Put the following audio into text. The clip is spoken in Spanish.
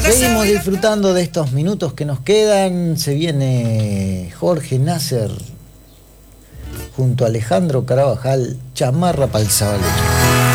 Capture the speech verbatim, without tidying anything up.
Seguimos disfrutando de estos minutos que nos quedan. Se viene Jorge Nasser junto a Alejandro Carabajal, Chamarra pa'l Zabalero.